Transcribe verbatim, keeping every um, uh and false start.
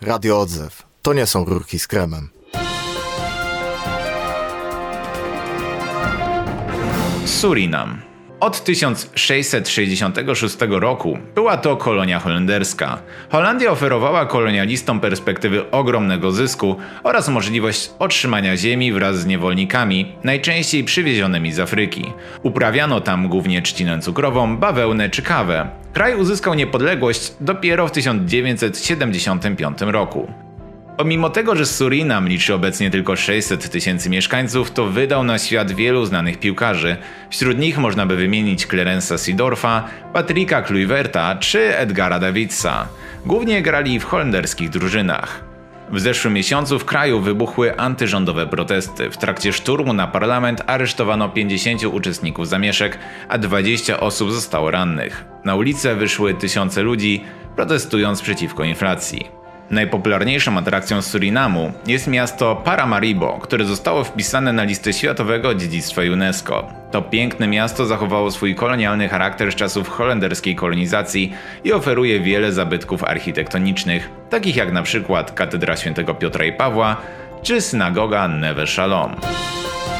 Radio Odzew. To nie są rurki z kremem. Surinam. Od tysiąc sześćset sześćdziesiątego szóstego roku była to kolonia holenderska. Holandia oferowała kolonialistom perspektywy ogromnego zysku oraz możliwość otrzymania ziemi wraz z niewolnikami, najczęściej przywiezionymi z Afryki. Uprawiano tam głównie trzcinę cukrową, bawełnę czy kawę. Kraj uzyskał niepodległość dopiero w tysiąc dziewięćset siedemdziesiątym piątym roku. Pomimo tego, że Surinam liczy obecnie tylko sześćset tysięcy mieszkańców, to wydał na świat wielu znanych piłkarzy. Wśród nich można by wymienić Clarence'a Seedorfa, Patricka Kluiverta czy Edgara Davidsa. Głównie grali w holenderskich drużynach. W zeszłym miesiącu w kraju wybuchły antyrządowe protesty. W trakcie szturmu na parlament aresztowano pięćdziesięciu uczestników zamieszek, a dwadzieścia osób zostało rannych. Na ulicę wyszły tysiące ludzi, protestując przeciwko inflacji. Najpopularniejszą atrakcją Surinamu jest miasto Paramaribo, które zostało wpisane na listę Światowego Dziedzictwa UNESCO. To piękne miasto zachowało swój kolonialny charakter z czasów holenderskiej kolonizacji i oferuje wiele zabytków architektonicznych, takich jak na przykład Katedra Świętego Piotra i Pawła czy synagoga Neve Shalom.